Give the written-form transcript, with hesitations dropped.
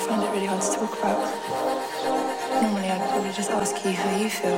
find it really hard to talk about. Normally I'd probably just ask you how you feel.